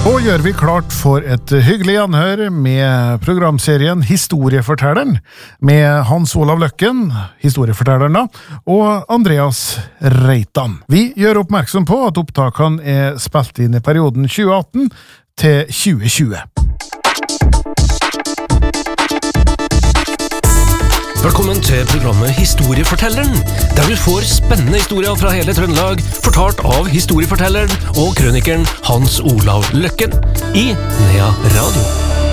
Og gjør vi klart for et hyggelig gjenhør med programserien Historiefortelleren, med Hans Olav Løkken, historiefortelleren da, og Andreas Reitan. Vi gjør oppmerksom på at opptakene spilt inn i perioden 2018 til 2020. Velkommen til programmet Historiefortelleren, der du får spennende historier fra hele Trøndelag, fortalt av historiefortelleren og krønikeren Hans Olav Løkken i Nea Radio.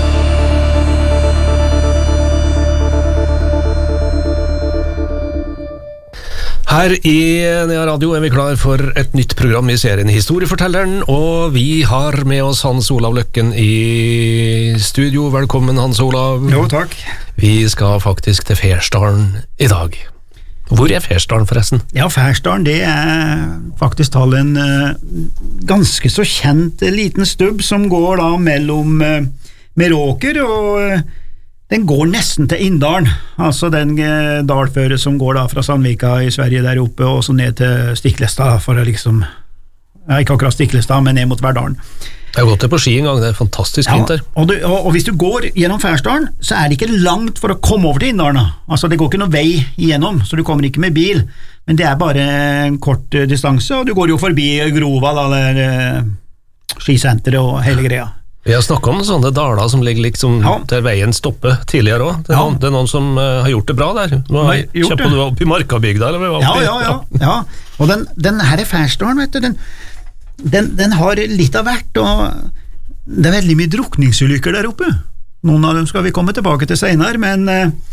Her i Nea Radio vi klar for et nytt program i serien Historiefortelleren, og vi har med oss Hans Olav Løkken i studio. Velkommen, Hans Olav. Jo, takk. Vi skal faktisk til Fersdalen i dag. Hvor Fersdalen forresten? Ja, Fersdalen det faktisk en ganske så kjent liten stubb som går da mellom Meråker og den går nesten til Inndalen, altså den dalføret som går da fra Sandvika i Sverige der oppe og så ned til Stiklestad for å liksom, ja, ikke akkurat Stiklestad, men ned mot Verdalen. Jeg har gått det på ski en gang, det fantastisk fint der. Og hvis du går gjennom Fersdalen, så det ikke langt for å komme over til Inndalen. Altså det går ikke noe vei igjennom, så du kommer ikke med bil, men det bare en kort distanse, og du går jo forbi Grova, da, der skisenteret og hele greia. Vi har snakket om sånne daler som ligger liksom der veien stopper tidligere også. Det noen som har gjort det bra der. Nå kjøpte du opp i Markabygda, eller hva var det? Ja. Og den her Fersdalen, vet du, den har litt av hvert, og det veldig mye drukningsulykker der oppe. Noen av dem skal vi komme tilbake til senere, men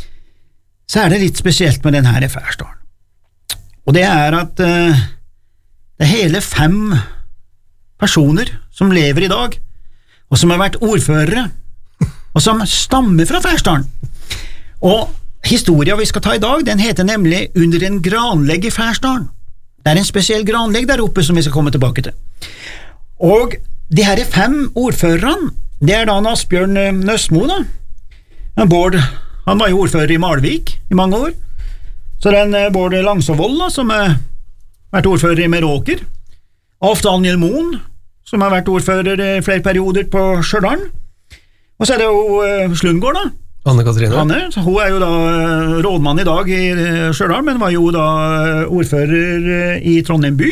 så det litt spesielt med den her Fersdalen. Og det at det hele 5 personer som lever i dag, og som har vært ordførere, og som stammer fra Fersdalen. Og historien vi skal ta i dag, den heter nemlig Under en granlegg i Fersdalen. Det en spesiell granlegg der oppe som vi skal komme tilbake til. Og de her 5 ordførerne, det da Asbjørn Nøsmo da. Bård, han var jo ordfører i Malvik i mange år. Så den Bård Langsåvold da, som har vært ordfører i Meråker. Alf Daniel Moen, som har vært ordfører i flere perioder på Stjørdalen. Og så det jo Slundgård da. Anne-Katrine. Hun jo da rådmann i dag i Stjørdalen, men var jo da ordfører i Trondheim by.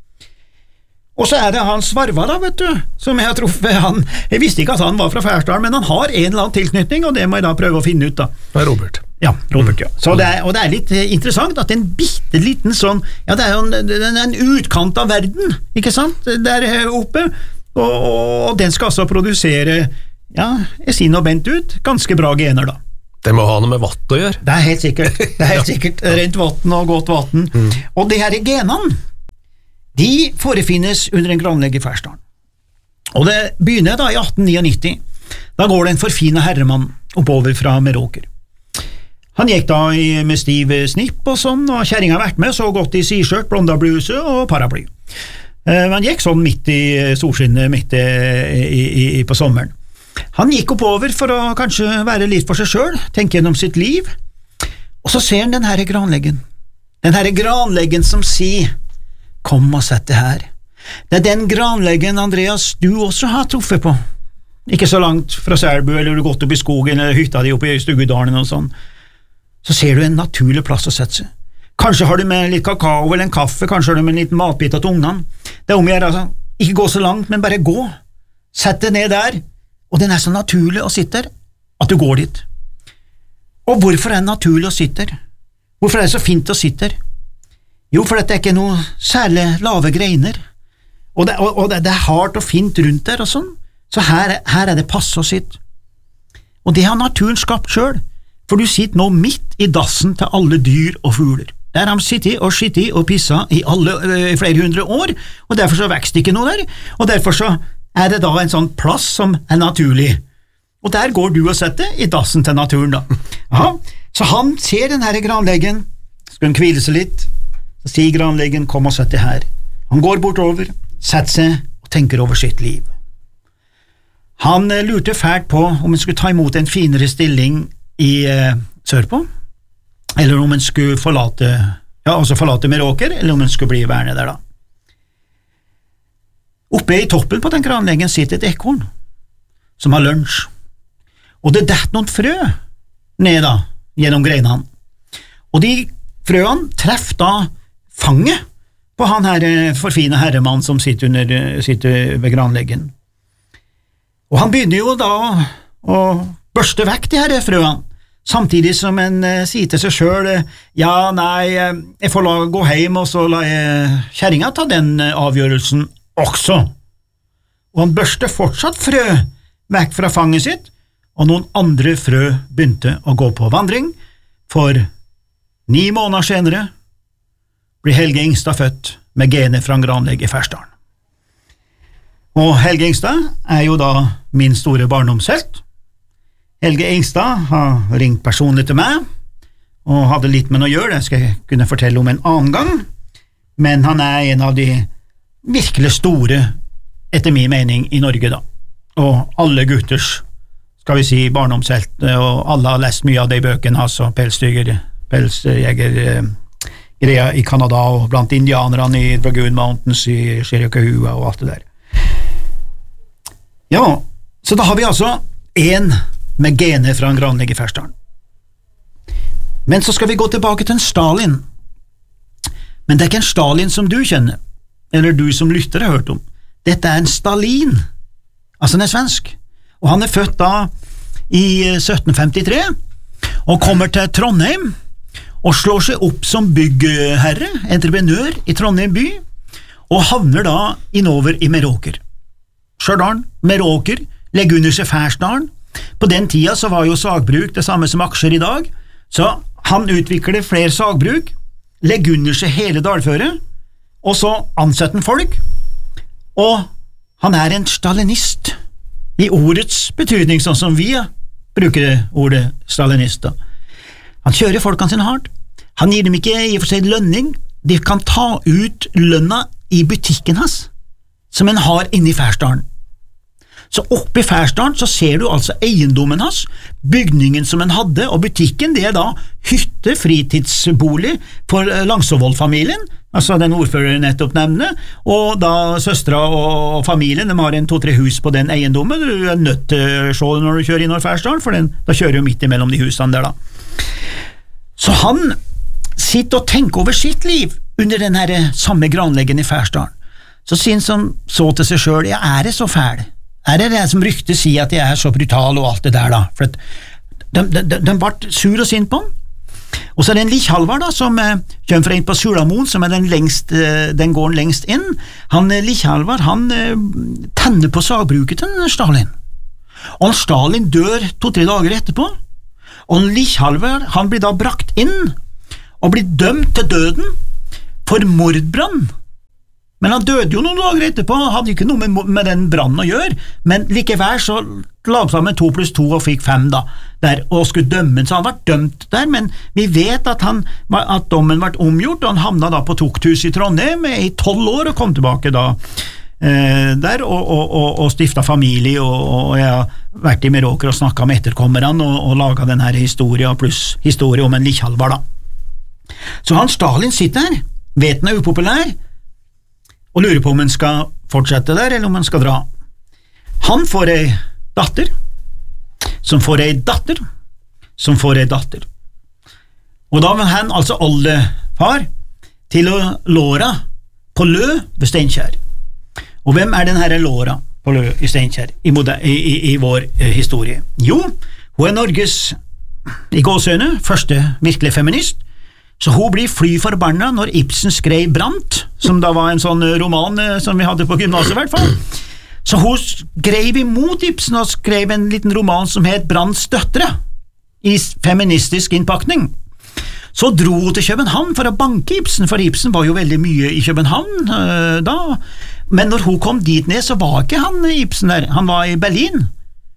Og så det han Svarva da, vet du, som jeg har truffet han. Jeg visste ikke at han var fra Fersdalen, men han har en eller annen tilknytning, og det må jeg da prøve å finne ut da. Det Robert. Ja, Robert, ja. Så og det litt interessant at en bitteliten sånn, ja, det jo en utkant av verden, ikke sant, der oppe, og den skal altså produsere, ja, jeg sier noe bent ut, ganske bra gener da. Det må ha noe med vatt å gjøre. Det helt sikkert, helt sikkert, rent vatten og godt vatten. Og de her genene, de forefinnes under en granlegg i Fersdalen. Og det begynner da i 1899, da går det en forfinet herremann oppover fra Meråker. Han gikk da med stiv snipp og sånn, og kjerringen har vært med, så gått i si-skjørt, blonda bluse og paraply. Han gikk sånn midt i solskinnet, midt på sommeren. Han gikk oppover for å kanskje være litt for seg selv, tenke gjennom sitt liv, og så ser han den her granleggen. Den her granleggen som sier, kom og sett det her. Det den granleggen, Andreas, du også har truffet på. Ikke så langt fra Selbu, eller du gått opp i skogen, eller hytta di oppe i Stugudalen og sånn. Så ser du en naturlig plass å sette seg. Kanskje har du med litt kakao eller en kaffe, kanskje har du med en liten matbit til ungene. Det om å gjøre, altså, ikke gå så langt, men bare gå. Sett deg ned der, og den så naturlig å sitte der, at du går dit. Og hvorfor det naturlig å sitte der? Hvorfor det så fint å sitte der? Jo, for det ikke noe særlig lave greiner, og det hardt og fint rundt der og sånn, så her det passe å sitte. Og det har naturen skapt selv, for du sitter nå midt i dassen til alle dyr og fugler. Der har de sittet og skittet og pisset i flere hundre år, og derfor så vekst ikke noe der, og derfor så det da en sånn plass som naturlig. Og der går du og setter i dassen til naturen da. Ja, så han ser den her granleggen, skal han hvile seg litt, så sier granleggen, kom og sett det her. Han går bortover, setter seg og tenker over sitt liv. Han lurte fælt på om han skulle ta imot en finere stilling i sørpå, eller om han skulle forlate Meråker, eller om han skulle bli værende der da. Oppe i toppen på den kranleggen sitter et ekorn, som har lunsj, og det detter noen frø ned da, gjennom greinene, og de frøene treffer da fanget på han her forfine herremann som sitter ved kranleggen. Og han begynner jo da å børste vekk de her frøene, samtidig som en sier til seg selv, ja, nei, jeg får gå hjem, og så la jeg kjerringa ta den avgjørelsen også. Og han børste fortsatt frø vekk fra fanget sitt, og noen andre frø begynte å gå på vandring, for 9 måneder senere blir Helge Ingstad født med gener fra en granlegg i Fersdalen. Og Helge Ingstad jo da min store barndomshelt. Helge Ingstad har ringt personlig til meg, og hadde litt med å gjøre, det skal jeg kunne fortelle om en annen gang, men han en av de virkelig store, etter min mening, i Norge da. Og alle gutters, skal vi si, barndomshelt, og alle har lest mye av de bøkene, altså pelsjeger, greia i Kanada, og blant indianerne i Dragoon Mountains, i Chiricahua og alt det der. Ja, så da har vi altså en med gener fra en granlegg i Fersdalen. Men så skal vi gå tilbake til en Stalin. Men det ikke en Stalin som du kjenner, eller du som lytter har hørt om. Dette en Stalin, altså han svensk, og han født da i 1753, og kommer til Trondheim, og slår seg opp som byggherre, entreprenør i Trondheim by, og havner da innover i Meråker. Stjørdalen, Meråker, legger under seg Fersdalen. På den tida så var jo sagbruk det samme som aksjer i dag, så han utvikler flere sagbruk, legger under seg hele dalføret, og så ansetter han folk, og han en stalinist, i ordets betydning, sånn som vi bruker ordet stalinist. Han kjører folkene sine hardt, han gir dem ikke i og for seg lønning, de kan ta ut lønna i butikken hans, som en har inne i Fersdalen. Så oppe i Fersdalen så ser du altså eiendommen hans, bygningen som en hadde, og butikken det da hytte, fritidsbolig for Langsåvold-familien, altså den ordføreren nettopp nevner, og da søstra og familien, de har 2-3 hus på den eiendommen, du nødt til å se det når du kjører innover Fersdalen, for da kjører jo midt imellom de husene der da. Så han sitter og tenker over sitt liv under den her samme granleggen i Fersdalen. Så sier han så til seg selv, ja, det så fæl? Det som ryktet sier at jeg så brutal og alt det der da, for de ble sur og sint på han. Og så det en Lichhalvard da, som kommer fra inn på Sulamoen, som den gården lengst inn. Han Lichhalvard, han tenner på sagbruket til Stalin. Og Stalin dør 2-3 dager etterpå, og Lichhalvard, han blir da brakt inn, og blir dømt til døden for mordbrann. Men han døde jo noen dager etterpå, han hadde ikke noe med den brannen å gjøre, men likevel så la han sammen 2 + 2 og fikk 5 da, der, og skulle dømme, så han var dømt der, men vi vet at dommen ble omgjort, og han havnet da på tukthus i Trondheim i 12 år, og kom tilbake da der, og stiftet familie, og jeg har vært i Meråker og snakket med etterkommerne, og laget denne historien, pluss historie om en Lichhalvard da. Så han Stalin sitter her, vet han upopulær, og lurer på om han skal fortsette der, eller om han skal dra. Han får ei datter, som får ei datter, som får ei datter. Og da var han altså oldefar til Låra på Lø ved Steinkjer. Og hvem den her Låra på Lø i Steinkjer i vår historie? Jo, hun Norges, i gåsøyne, første virkelig feminist, så hun blir fly forbanna når Ibsen skrev Brant, som da var en sånn roman som vi hadde på gymnaset i hvert fall. Så hun skrev imot Ibsen og skrev en liten roman som het Brants døtre, i feministisk innpakning. Så dro hun til København for å banke Ibsen, for Ibsen var jo veldig mye i København da. Men når hun kom dit ned, så var ikke han Ibsen der, han var i Berlin.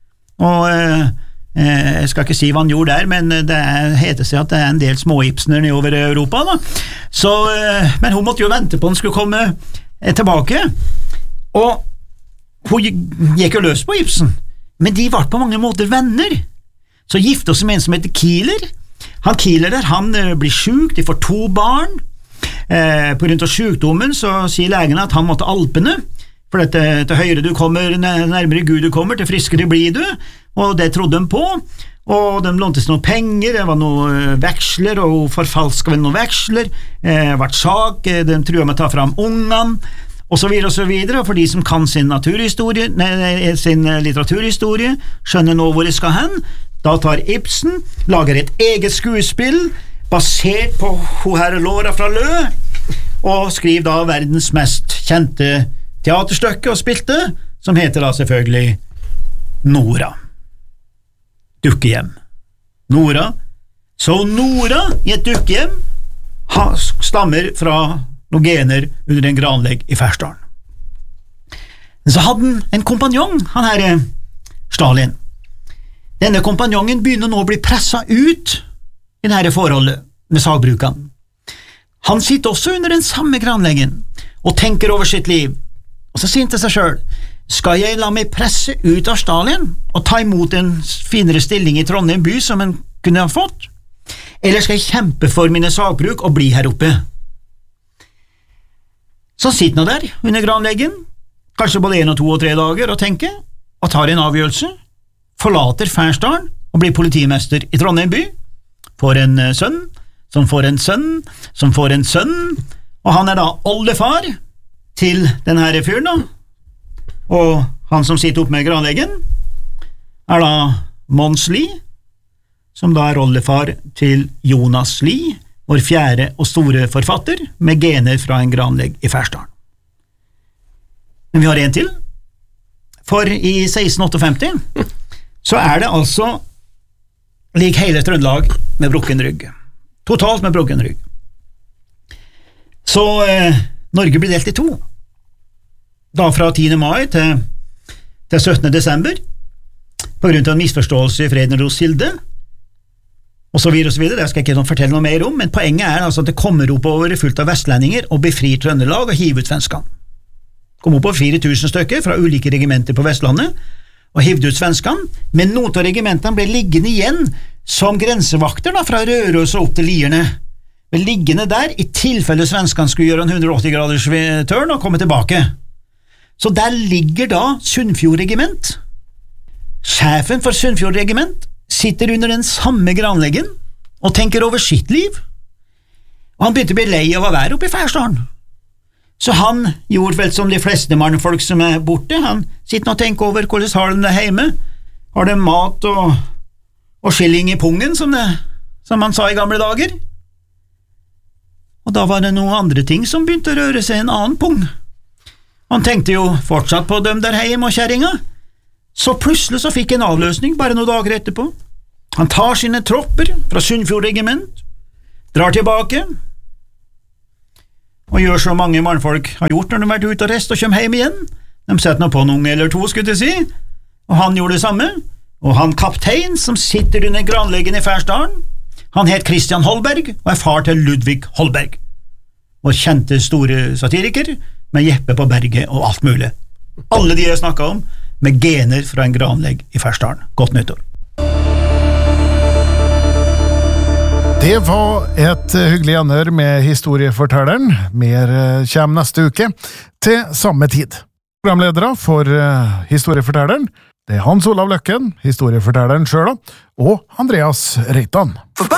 Og jeg skal ikke si hva han gjorde der, men det heter seg at det en del små Ibsener nedover Europa da. Så, men hun måtte jo vente på han skulle komme tilbake, og hun gikk jo løs på Ibsen, men de var på mange måter venner. Så gifte oss med en som heter Kieler. Han Kieler der, han blir syk, de får 2 barn. På grunn av sykdommen så sier legene at han måtte Alpene, for til høyere du kommer, nærmere Gud du kommer, til friskere blir du, og det trodde de på, og de låntes noen penger, det var noen veksler, og forfalsket noen veksler, vært sak, de truet med å ta fram ungene, og så videre, og for de som kan sin litteraturhistorie, skjønner nå hvor det skal hen, da tar Ibsen, lager et eget skuespill, basert på Ho herre Laura fra Lø, og skriver da verdens mest kjente teaterstykke og spilte, som heter da selvfølgelig Nora. Dukkehjem. Nora. Så Nora i et dukkehjem stammer fra noen gener under en granlegg i Færsdalen. Men så hadde han en kompanjong, han her Stalin. Denne kompanjongen begynner nå å bli presset ut i dette forholdet med sagbrukene. Han sitter også under den samme granleggen og tenker over sitt liv, og så sier han til seg selv, skal jeg la meg presse ut av Stalin og ta imot en finere stilling i Trondheim by som han kunne ha fått, eller skal jeg kjempe for mine sagbruk og bli her oppe? Så han sitter nå der under granleggen, kanskje både 1 og 2 og 3 dager, og tenker, og tar en avgjørelse, forlater Færsdalen og blir politimester i Trondheim by, får en sønn, som får en sønn, som får en sønn, og han da oldefar til denne fyren da, og han som sitter opp med granleggen da Mons Lie, som da oldefar til Jonas Lie, vår 4. og store forfatter, med gener fra en granlegg i Færsdalen. Men vi har en til, for i 1658 så det altså lik hele Trøndelag med brukken rygg. Totalt med brukken rygg. Så Norge blir delt i 2. Da fra 10. mai til 17. desember, på grunn av en misforståelse i Freden Roskilde, og så videre, det skal jeg ikke fortelle noe mer om, men poenget altså at det kommer oppover fullt av vestlendinger og befrir Trøndelag og hiver ut svenskene. Kom oppover 4000 stykker fra ulike regimenter på Vestlandet, og hivde ut svenskene, men noen av regimentene ble liggende igjen som grensevakter da, fra Røros og opp til Lierne, ble liggende der i tilfelle svenskene skulle gjøre en 180-graders turn og komme tilbake. Så der ligger da Sunnfjord regiment. Sjefen for Sunnfjord regiment sitter under den samme granleggen og tenker over sitt liv. Og han begynte å bli lei av å være oppe i Færsdalen. Så han gjorde vel som de fleste mannfolk som borte, han sitter og tenker over hvordan har de det hjemme. Har de mat og skilling i pungen, som man sa i gamle dager? Og da var det noen andre ting som begynte å røre seg en annen pung. Han tenkte jo fortsatt på dem der hjemme og kjerringa, så plutselig så fikk en avløsning bare noen dager etterpå. Han tar sine tropper fra Sunnfjord regiment, drar tilbake, og gjør så mange mannfolk har gjort når de har vært ute og rest og kommer hjem igjen. De setter noe på en unge eller 2, skulle jeg si, og han gjorde det samme. Og han kaptein som sitter under granleggen i Færsdalen, han het Christian Holberg og far til Ludvig Holberg, og kjente store satiriker med Jeppe på berget og alt mulig. Alle de jeg snakket om, med gener fra en granlegg i Færsdalen. Godt nyttår. Det var et hyggelig gjenhør med historiefortelleren. Mer kommer neste uke, til samme tid. Programledere for historiefortelleren, det Hans Olav Løkken, historiefortelleren selv, og Andreas Reitan.